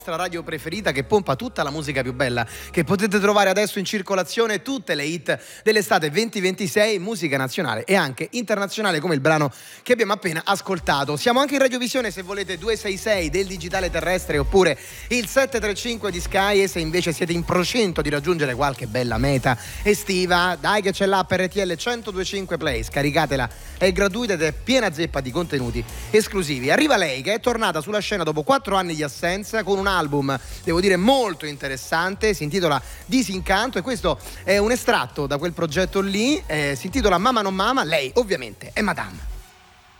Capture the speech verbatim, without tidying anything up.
Radio preferita che pompa tutta la musica più bella che potete trovare adesso in circolazione, tutte le hit dell'estate venti ventisei, musica nazionale e anche internazionale come il brano che abbiamo appena ascoltato. Siamo anche in radiovisione se volete duecentosessantasei del digitale terrestre oppure il settecentotrentacinque di Sky, e se invece siete in procento di raggiungere qualche bella meta estiva, dai che c'è l'app R T L centodue e cinque Play, scaricatela, è gratuita ed è piena zeppa di contenuti esclusivi. Arriva lei che è tornata sulla scena dopo quattro anni di assenza con un album, devo dire, molto interessante, si intitola Disincanto e questo è un estratto da quel progetto lì, eh, si intitola Mama non Mama, lei ovviamente è Madame.